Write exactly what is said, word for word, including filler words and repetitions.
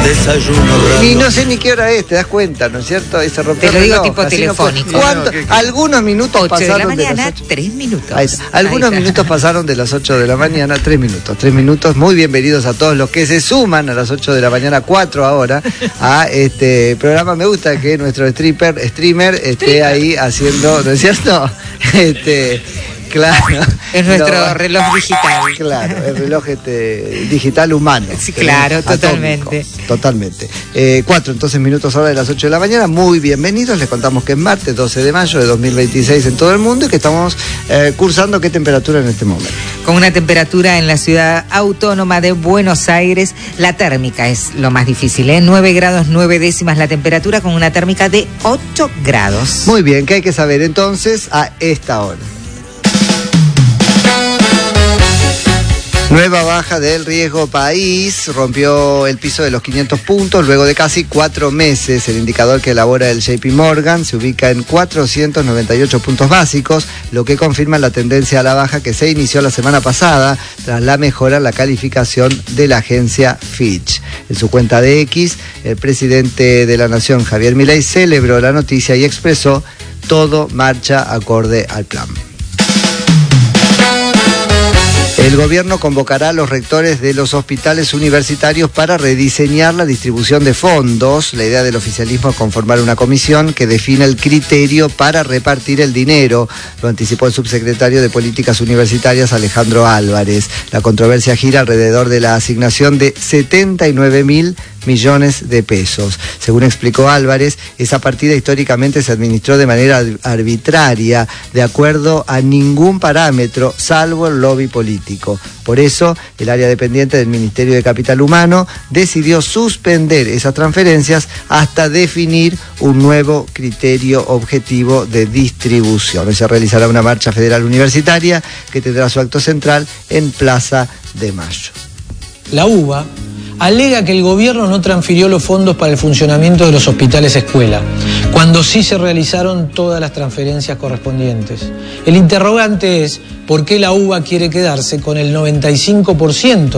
Y no sé ni qué hora es, te das cuenta, ¿no es cierto? Ese te lo digo tipo telefónico. No ¿Cuánto? No, Algunos minutos ocho pasaron de la mañana, de las ocho. tres minutos. Ahí está. Algunos Ahí minutos pasaron de las ocho de la mañana, tres minutos. Tres minutos. Muy bienvenidos a todos los que se suman a las ocho de la mañana, cuatro ahora, a este programa. Me gusta que nuestro stripper, streamer esté stripper. ahí haciendo, ¿no es cierto? Este. Claro. Es nuestro no, reloj digital. Claro, el reloj este, digital humano. Sí, claro, totalmente. Atómico, totalmente. Eh, cuatro entonces minutos ahora de las ocho de la mañana. Muy bienvenidos. Les contamos que es martes doce de mayo de dos mil veintiséis en todo el mundo y que estamos eh, cursando qué temperatura en este momento. Con una temperatura en la ciudad autónoma de Buenos Aires, la térmica es lo más difícil, ¿eh? nueve grados nueve décimas la temperatura con una térmica de ocho grados. Muy bien, ¿qué hay que saber entonces a esta hora? Nueva baja del riesgo país, rompió el piso de los quinientos puntos luego de casi cuatro meses. El indicador que elabora el J P Morgan se ubica en cuatrocientos noventa y ocho puntos básicos, lo que confirma la tendencia a la baja que se inició la semana pasada tras la mejora en la calificación de la agencia Fitch. En su cuenta de X, el presidente de la Nación, Javier Milei, celebró la noticia y expresó: todo marcha acorde al plan. El gobierno convocará a los rectores de los hospitales universitarios para rediseñar la distribución de fondos. La idea del oficialismo es conformar una comisión que defina el criterio para repartir el dinero. Lo anticipó el subsecretario de Políticas Universitarias, Alejandro Álvarez. La controversia gira alrededor de la asignación de setenta y nueve mil millones de pesos. Según explicó Álvarez, esa partida históricamente se administró de manera arbitraria, de acuerdo a ningún parámetro, salvo el lobby político. Por eso, el área dependiente del Ministerio de Capital Humano decidió suspender esas transferencias hasta definir un nuevo criterio objetivo de distribución. Hoy se realizará una marcha federal universitaria que tendrá su acto central en Plaza de Mayo. La UBA alega que el gobierno no transfirió los fondos para el funcionamiento de los hospitales escuela, cuando sí se realizaron todas las transferencias correspondientes. El interrogante es por qué la UBA quiere quedarse con el noventa y cinco por ciento